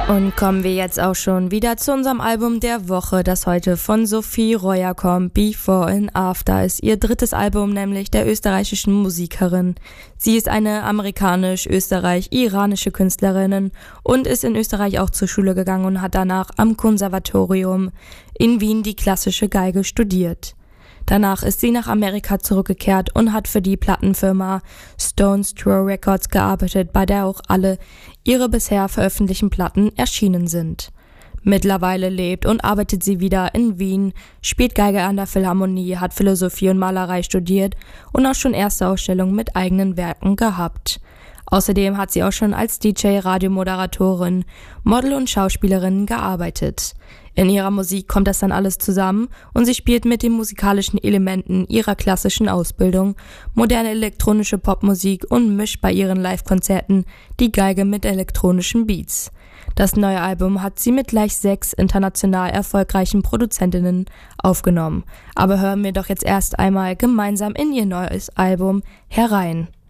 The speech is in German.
Und kommen wir jetzt auch schon wieder zu unserem Album der Woche, das heute von Sophie Royer kommt. Before and After ist ihr drittes Album, nämlich der österreichischen Musikerin. Sie ist eine amerikanisch-österreich-iranische Künstlerin und ist in Österreich auch zur Schule gegangen und hat danach am Konservatorium in Wien die klassische Geige studiert. Danach ist sie nach Amerika zurückgekehrt und hat für die Plattenfirma Stone's Throw Records gearbeitet, bei der auch alle ihre bisher veröffentlichten Platten erschienen sind. Mittlerweile lebt und arbeitet sie wieder in Wien, spielt Geige an der Philharmonie, hat Philosophie und Malerei studiert und auch schon erste Ausstellungen mit eigenen Werken gehabt. Außerdem hat sie auch schon als DJ, Radiomoderatorin, Model und Schauspielerin gearbeitet. In ihrer Musik kommt das dann alles zusammen und sie spielt mit den musikalischen Elementen ihrer klassischen Ausbildung moderne elektronische Popmusik und mischt bei ihren Live-Konzerten die Geige mit elektronischen Beats. Das neue Album hat sie mit gleich 6 international erfolgreichen Produzentinnen aufgenommen. Aber hören wir doch jetzt erst einmal gemeinsam in ihr neues Album herein.